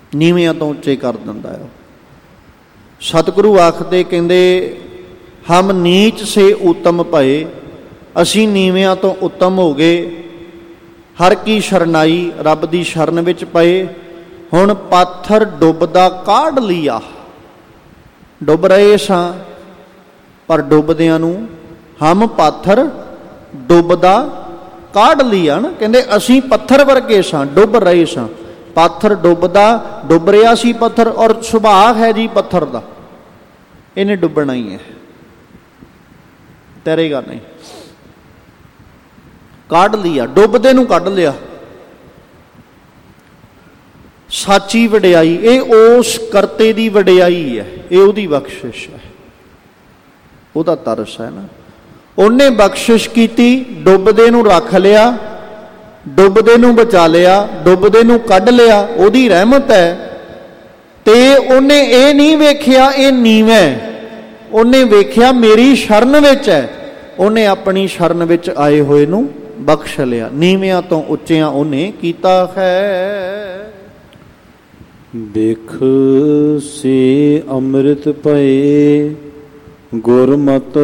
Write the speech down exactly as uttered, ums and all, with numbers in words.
ਨੀਵਿਆਂ ਤੋਂ ਉੱਚੇ ਕਰ ਦਿੰਦਾ ਹੈ। ਸਤਿਗੁਰੂ ਆਖਦੇ, ਕਹਿੰਦੇ ਹਮ ਨੀਚ ਸੇ ਉੱਤਮ ਭਏ, ਅਸੀਂ ਨੀਵਿਆਂ ਤੋਂ ਉੱਤਮ ਹੋ ਗਏ। ਹਰ ਕੀ ਸ਼ਰਨਾਈ, ਰੱਬ ਦੀ ਸ਼ਰਨ ਵਿੱਚ ਪਏ। ਹੁਣ ਪਾਥਰ ਡੁੱਬਦਾ ਕਾਢ ਲਿਆ, ਡੁੱਬ ਰਹੇ ਸਾਂ ਪਰ ਡੁੱਬਦਿਆਂ ਨੂੰ ਹਮ ਪਾਥਰ ਡੁੱਬਦਾ ਕਾਢ ਲਿਆ ਨਾ, ਕਹਿੰਦੇ ਅਸੀਂ ਪੱਥਰ ਵਰਗੇ ਸਾਂ, ਡੁੱਬ ਰਹੇ ਸਾਂ। ਪਾਥਰ ਡੁੱਬਦਾ, ਡੁੱਬ ਰਿਹਾ ਸੀ ਪੱਥਰ, ਔਰ ਸੁਭਾਅ ਹੈ ਜੀ ਪੱਥਰ ਦਾ, ਇਹਨੇ ਡੁੱਬਣਾ ਹੀ ਹੈ, ਤੈਰੇਗਾ ਨਹੀਂ। ਕੱਢ ਲਿਆ, ਡੁੱਬਦੇ ਨੂੰ ਕੱਢ ਲਿਆ। ਸਾਚੀ ਵਡਿਆਈ, ਇਹ ਉਸ ਕਰਤੇ ਦੀ ਵਡਿਆਈ ਹੈ, ਇਹ ਉਹਦੀ ਬਖਸ਼ਿਸ਼ ਹੈ, ਉਹਦਾ ਤਰਸ ਹੈ ਨਾ। ਉਹਨੇ ਬਖਸ਼ਿਸ਼ ਕੀਤੀ, ਡੁੱਬਦੇ ਨੂੰ ਰੱਖ ਲਿਆ, ਡੁੱਬਦੇ ਨੂੰ ਬਚਾ ਲਿਆ, ਡੁੱਬਦੇ ਨੂੰ ਕੱਢ ਲਿਆ, ਉਹਦੀ ਰਹਿਮਤ ਹੈ। ਤੇ ਉਹਨੇ ਇਹ ਨਹੀਂ ਵੇਖਿਆ ਇਹ ਨੀਵਾਂ, ਉਹਨੇ ਵੇਖਿਆ ਮੇਰੀ ਸ਼ਰਨ ਵਿੱਚ ਹੈ, ਉਹਨੇ ਆਪਣੀ ਸ਼ਰਨ ਵਿੱਚ ਆਏ ਹੋਏ ਨੂੰ ਬਖਸ਼ ਲਿਆ। ਨੀਵਿਆਂ ਤੋਂ ਉੱਚਿਆਂ ਉਹਨੇ ਕੀਤਾ ਹੈ। ਬਿਖ ਸੇ ਅੰਮ੍ਰਿਤ ਭਏ, ਗੁਰਮਤਿ